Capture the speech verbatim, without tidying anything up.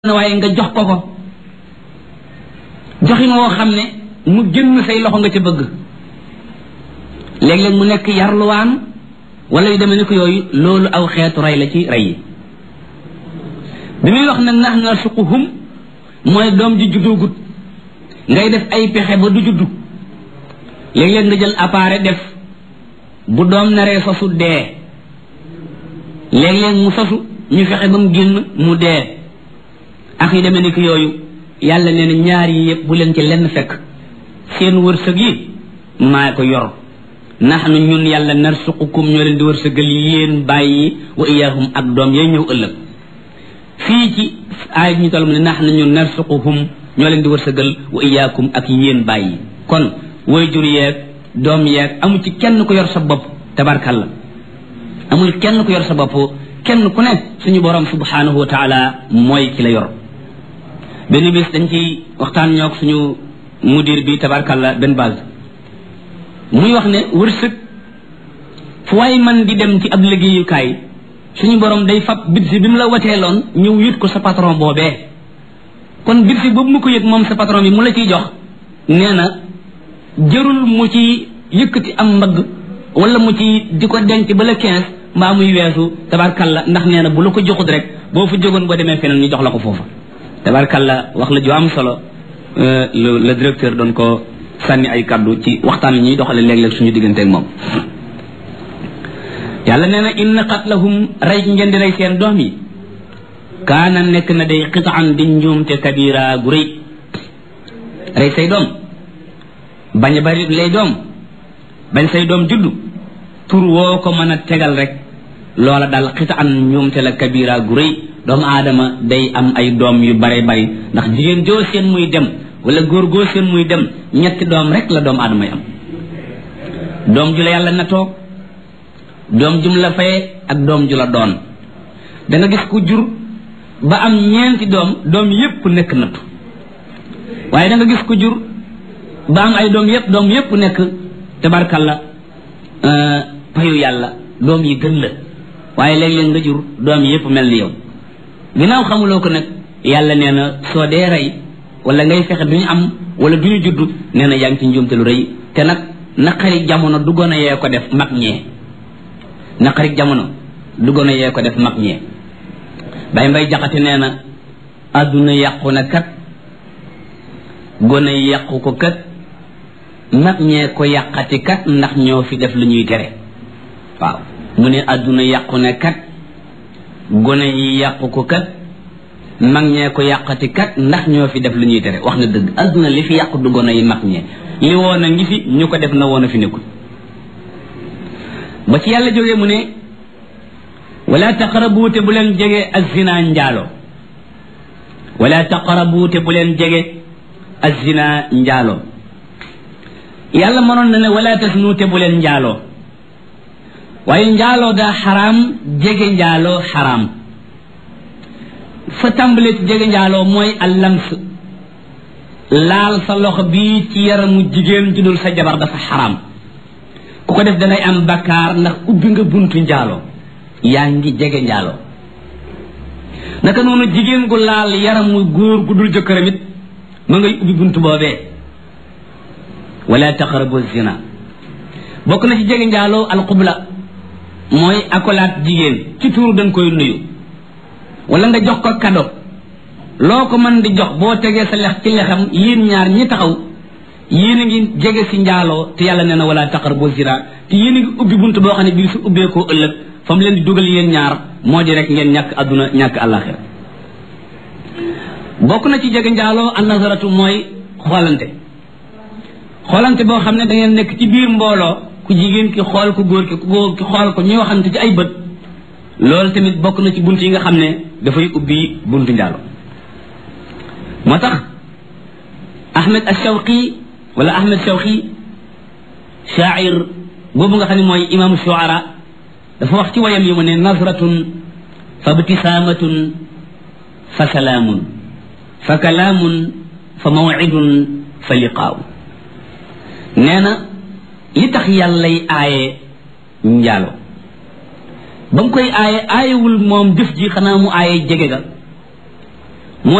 na waaye nga jox ko ko joxin woo xam ne mu génn say loxo nga ca bëgg léeg-léeg mu nekk yarluwaan wala yu demee ni ko yooyu loolu aw xeetu rey la ci rey yi bi muy wax nag nax narsuquhum mooy doom ji juddoogut ngay def ay pexe ba du juddu léeg-léeg nga jël appareil def bu doom naree sosu dee léeg-léeg mu sosu ñu fexe ba mu génn mu dee ak yu demee ni ko yooyu yàlla nee na ñaar yi yëpp bu leen ci lenn fekk seen wërsëg yi maa ko yor nahnu ñun yàlla narsuqukum ñoo leen di wërsëgal yéen bàyyi wa iyaahum ak doom yooyu ñëw ëllëg fii ci aay ñu toll mu ne nahnu ñun narsuquhum ñoo leen di wërsëgal wa iyaakum ak yéen bàyyi kon waajur yeeg doom yeeg amul ci kenn ku yor sa bopp tabarkalla amul kenn ku yor sa bopp kenn ku ne suñu borom subhanahu wa taala mooy ki la yor benn bis dañ ci waxtaan ñoog suñu mudir bi tabarkalla benn base muy wax ne wërsëg fu waay man di dem ci ab liggéeyukaay suñu borom day fab budget bi mu la wateeloon ñëw yët ko sa patron boobee kon budget boobu mu ko yët moom sa patron bi mu la ciy jox nee na jërul mu ci yëkkati am mbagg wala mu ci di ko denc ba la quinze mbaa muy weesu tabarkalla ndax nee na bu la ko joxut rek boo fa jógoon boo demee feneen ñu jox la ko foofa tabarkalla wax la ju am solo le directeur doon ko sànni ay kaddu ci waxtaan yi ñuy doxale léeg-léeg suñu digganteeg moom yàlla nee na inna qatlahum rey ngeen di rey seen doom yi kaana nekk na day xitaan di njuumte kabira gu rëy rey say doom bañ a bari lay doom bañ say doom juddu tur woo ko mën a tegal rek loola daal xitaan njuumte la kabira gu rëy doomu aadama day am ay doom yu bare bari ndax jigéen joo seen muy dem wala góor goo seen muy dem ñetti doom rek la doomu aadama yi am doom ju la yàlla natoo doom jum la faye ak doom ju la doon da nga gis ku jur ba am ñeenti doom doom yépp nekk nattu waaye da nga gis ku jur ba am ay doom yépp doom yépp nekk tabarkalla payu yàlla doom yi gën la waaye léeg-léeg nga jur doom yépp mel ni yow ginnaaw xamuloo ko nag yàlla nee na soo dee rey wala ngay fexe duñu am wala duñu judd nee na yaa ngi ci njuumte lu rëy te nag naqari jamono du gone yee ko def mag ñee naqari jamono du gone yee ko def mag ñee bay mbay jaxate nee na àdduna yàqu na kat gone yàqu ko kat mag ñee ko yàqati kat ndax ñoo fi def lu ñuy tere waaw mu ne àdduna yàqu na kat gone yi yàqu ko kat mag ñee ko yàqati kat ndax ñoo fi def lu ñuy tere wax na dëgg àdduna li fi yàqu du gone yi mag ñee li woon a ngi fi ñu ko def na woon a fi nekkul ba ci yàlla jógee mu ne wala taqrabu te bu leen jege az-zina njaalo wala taqrabu te bu leen jege az-zina njaalo yàlla mënoon na ne wala tasnu te bu leen njaaloo waaye njaaloo daa xaraam jege njaaloo xaraam fa tàmbalee ci jege njaaloo mooy allams laal sa loxo bii ci yaramu jigéen ju dul sa jabar dafa xaraam ku ko def dangay am bakkaar ndax ubbi nga buntu njaaloo yaa ngi jege njaaloo naka noonu jigéen gu laal yaramu góor gu dul jëkkëram it ma ngay ubbi buntu boobee wala taqrabu zina bokk na ci jege njaaloo alqubla mooy akolaat jigéen ci tuuru dañ koy nuyu wala nga jox ko kado loo ko mën di jox boo tegee sa lex ci lexam yéen ñaar ñi taxaw yéen a ngi jege si njaaloo te yàlla nee na wala taqrabu zina te yéen a ngi ubbi bunt boo xam ne bii su ubbeekoo ëllëg fa mu leen di dugal yéen ñaar moo di rek ngeen ñàkk adduna ñàkk àllaaxira bokk na ci jege njaaloo an nazaratu mooy xoolante xoolante boo xam ne da ngeen nekk ci biir mbooloo ku jigéen ki xool ku góor ki ku góor ki xool ko ñuy waxante ci ay bët loolu tamit bokk na ci bunt yi nga xam ne dafay ubbi buntu njaalo moo tax Ahmed Shawqi wala Ahmed Shawqi shaair boobu nga xam ne mooy imaamu shuara dafa wax ci wayam yi mu ne nazratun fa ibtisaamatun fa salaamun fa kalaamun fa mawcidun fa liqaaw nee na li tax yàllay aaye njaalo ba mu koy aaye aayewul moom jëf ji xanaa mu aaye jege ga